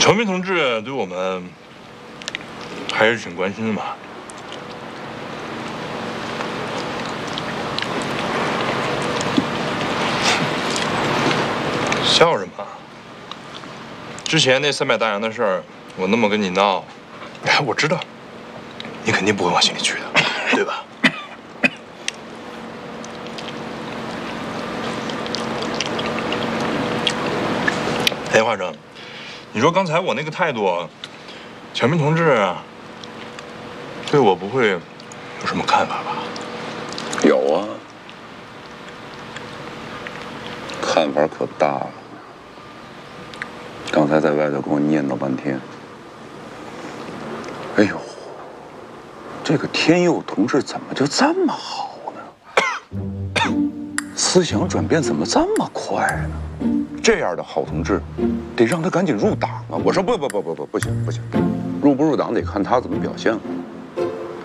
乔明同志对我们还是挺关心的嘛。笑什么？之前那300大洋的事儿，我那么跟你闹，哎，我知道，你肯定不会往心里去的，对吧？哎，华生，你说刚才我那个态度，乔明同志对我不会有什么看法吧？ 有啊，看法可大了。刚才在外头跟我念叨半天。哎呦，这个天佑同志怎么就这么好呢？思想转变怎么这么快呢？这样的好同志，得让他赶紧入党啊！我说不行，入不入党得看他怎么表现了。